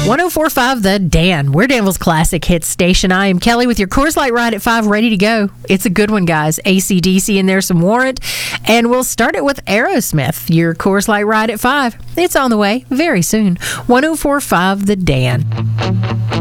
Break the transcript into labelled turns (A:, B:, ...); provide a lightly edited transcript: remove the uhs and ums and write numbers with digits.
A: 104.5 The Dan. We're Danville's Classic Hits Station. I am Kelly with your Coors Light Ride at 5 ready to go. It's a good one, guys. AC/DC in there, some Warrant. And we'll start it with Aerosmith. Your Coors Light Ride at 5. It's on the way very soon. 104.5 The Dan.